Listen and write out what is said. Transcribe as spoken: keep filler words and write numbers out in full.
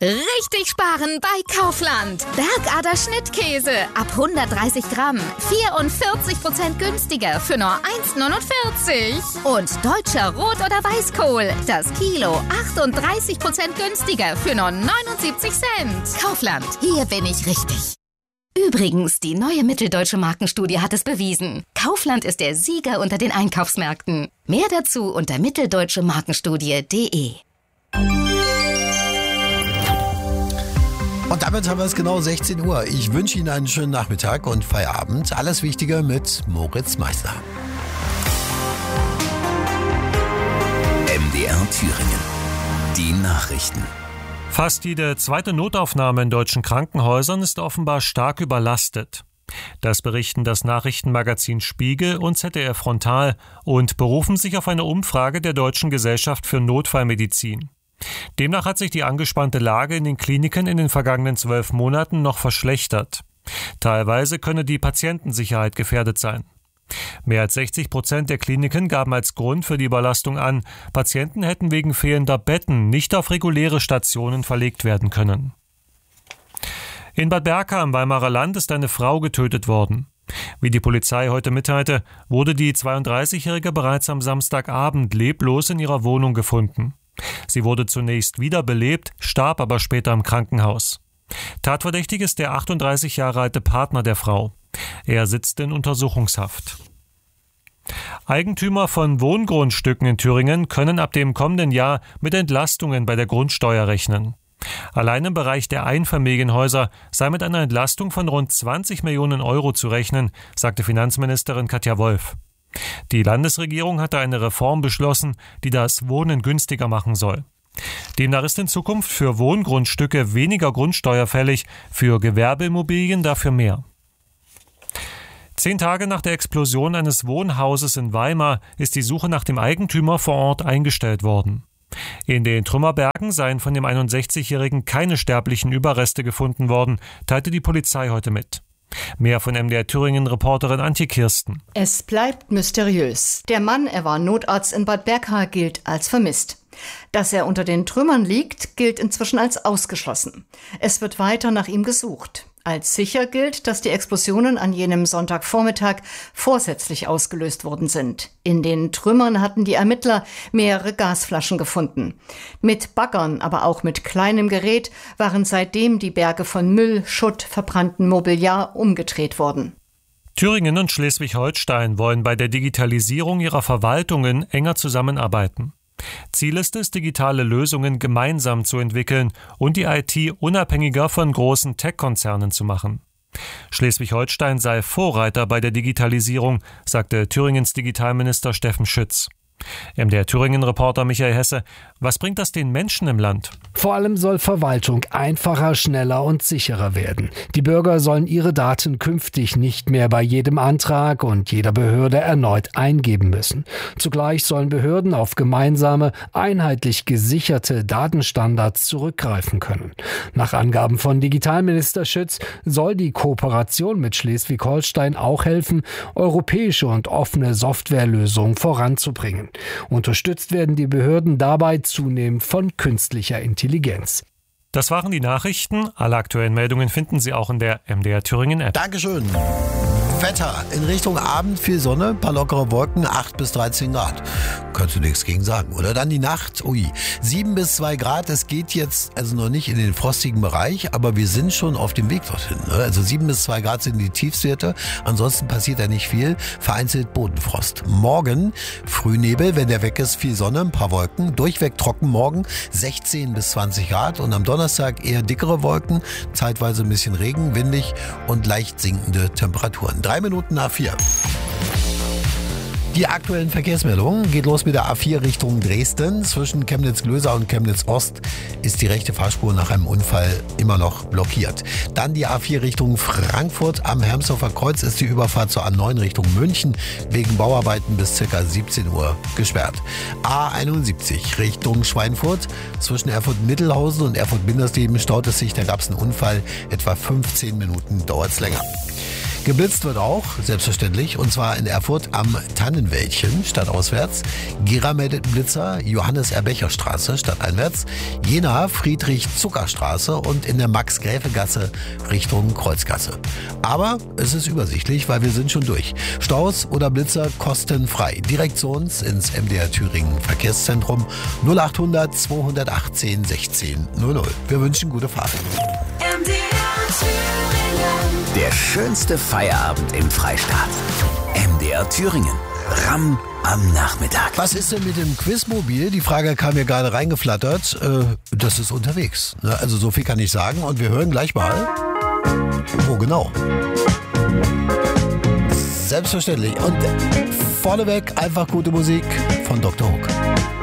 Richtig sparen bei Kaufland. Bergader Schnittkäse ab hundertdreißig Gramm. vierundvierzig Prozent günstiger für nur eins neunundvierzig. Und deutscher Rot- oder Weißkohl. Das Kilo achtunddreißig Prozent günstiger für nur neunundsiebzig Cent. Kaufland, hier bin ich richtig. Übrigens, die neue Mitteldeutsche Markenstudie hat es bewiesen. Kaufland ist der Sieger unter den Einkaufsmärkten. Mehr dazu unter mitteldeutsche markenstudie punkt de. Und damit haben wir es genau sechzehn Uhr. Ich wünsche Ihnen einen schönen Nachmittag und Feierabend. Alles Wichtige mit Moritz Meißner. M D R Thüringen. Die Nachrichten. Fast jede zweite Notaufnahme in deutschen Krankenhäusern ist offenbar stark überlastet. Das berichten das Nachrichtenmagazin Spiegel und Z D F Frontal und berufen sich auf eine Umfrage der Deutschen Gesellschaft für Notfallmedizin. Demnach hat sich die angespannte Lage in den Kliniken in den vergangenen zwölf Monaten noch verschlechtert. Teilweise könne die Patientensicherheit gefährdet sein. Mehr als sechzig Prozent der Kliniken gaben als Grund für die Überlastung an, Patienten hätten wegen fehlender Betten nicht auf reguläre Stationen verlegt werden können. In Bad Berka im Weimarer Land ist eine Frau getötet worden. Wie die Polizei heute mitteilte, wurde die zweiunddreißigjährige bereits am Samstagabend leblos in ihrer Wohnung gefunden. Sie wurde zunächst wiederbelebt, starb aber später im Krankenhaus. Tatverdächtig ist der achtunddreißig Jahre alte Partner der Frau. Er sitzt in Untersuchungshaft. Eigentümer von Wohngrundstücken in Thüringen können ab dem kommenden Jahr mit Entlastungen bei der Grundsteuer rechnen. Allein im Bereich der Einfamilienhäuser sei mit einer Entlastung von rund zwanzig Millionen Euro zu rechnen, sagte Finanzministerin Katja Wolf. Die Landesregierung hatte eine Reform beschlossen, die das Wohnen günstiger machen soll. Demnach ist in Zukunft für Wohngrundstücke weniger Grundsteuer fällig, für Gewerbeimmobilien dafür mehr. Zehn Tage nach der Explosion eines Wohnhauses in Weimar ist die Suche nach dem Eigentümer vor Ort eingestellt worden. In den Trümmerbergen seien von dem einundsechzigjährigen keine sterblichen Überreste gefunden worden, teilte die Polizei heute mit. Mehr von M D R Thüringen-Reporterin Antje Kirsten. Es bleibt mysteriös. Der Mann, er war Notarzt in Bad Berka, gilt als vermisst. Dass er unter den Trümmern liegt, gilt inzwischen als ausgeschlossen. Es wird weiter nach ihm gesucht. Als sicher gilt, dass die Explosionen an jenem Sonntagvormittag vorsätzlich ausgelöst worden sind. In den Trümmern hatten die Ermittler mehrere Gasflaschen gefunden. Mit Baggern, aber auch mit kleinem Gerät waren seitdem die Berge von Müll, Schutt, verbranntem Mobiliar umgedreht worden. Thüringen und Schleswig-Holstein wollen bei der Digitalisierung ihrer Verwaltungen enger zusammenarbeiten. Ziel ist es, digitale Lösungen gemeinsam zu entwickeln und die I T unabhängiger von großen Tech-Konzernen zu machen. Schleswig-Holstein sei Vorreiter bei der Digitalisierung, sagte Thüringens Digitalminister Steffen Schütz. M D R Thüringen-Reporter Michael Hesse, was bringt das den Menschen im Land? Vor allem soll Verwaltung einfacher, schneller und sicherer werden. Die Bürger sollen ihre Daten künftig nicht mehr bei jedem Antrag und jeder Behörde erneut eingeben müssen. Zugleich sollen Behörden auf gemeinsame, einheitlich gesicherte Datenstandards zurückgreifen können. Nach Angaben von Digitalminister Schütz soll die Kooperation mit Schleswig-Holstein auch helfen, europäische und offene Softwarelösungen voranzubringen. Unterstützt werden die Behörden dabei zunehmend von künstlicher Intelligenz. Das waren die Nachrichten. Alle aktuellen Meldungen finden Sie auch in der M D R Thüringen App. Dankeschön. Wetter. In Richtung Abend viel Sonne, ein paar lockere Wolken, acht bis dreizehn Grad. Kannst du nichts gegen sagen, oder? Dann die Nacht, ui, sieben bis zwei Grad. Es geht jetzt also noch nicht in den frostigen Bereich, aber wir sind schon auf dem Weg dorthin. Ne? Also sieben bis zwei Grad sind die Tiefstwerte. Ansonsten passiert da nicht viel. Vereinzelt Bodenfrost. Morgen Frühnebel, wenn der weg ist, viel Sonne, ein paar Wolken. Durchweg trocken morgen, sechzehn bis zwanzig Grad. Und am Donnerstag eher dickere Wolken, zeitweise ein bisschen Regen, windig und leicht sinkende Temperaturen. Drei Minuten nach vier. Die aktuellen Verkehrsmeldungen geht los mit der A vier Richtung Dresden. Zwischen Chemnitz-Glöser und Chemnitz-Ost ist die rechte Fahrspur nach einem Unfall immer noch blockiert. Dann die A vier Richtung Frankfurt. Am Hermsdorfer Kreuz ist die Überfahrt zur A neun Richtung München wegen Bauarbeiten bis ca. siebzehn Uhr gesperrt. A einundsiebzig Richtung Schweinfurt. Zwischen Erfurt-Mittelhausen und Erfurt-Bindersleben staut es sich. Da gab es einen Unfall. Etwa fünfzehn Minuten dauert es länger. Geblitzt wird auch, selbstverständlich, und zwar in Erfurt am Tannenwäldchen, stadtauswärts. Gera meldet einen Blitzer, Johannes-Erbecher-Straße, stadteinwärts. Jena, Friedrich-Zucker-Straße und in der Max-Gräfe-Gasse Richtung Kreuzgasse. Aber es ist übersichtlich, weil wir sind schon durch. Staus oder Blitzer kostenfrei. Direkt zu uns ins M D R Thüringen Verkehrszentrum null achthundert zweihundertachtzehn sechzehn null null. Wir wünschen gute Fahrt. M D R Thüringen. Der schönste Feierabend im Freistaat. M D R Thüringen. Ramm am Nachmittag. Was ist denn mit dem Quizmobil? Die Frage kam mir gerade reingeflattert. Äh, das ist unterwegs. Ne? Also so viel kann ich sagen. Und wir hören gleich mal. Wo genau? Selbstverständlich. Und vorneweg einfach gute Musik von Doktor Hook.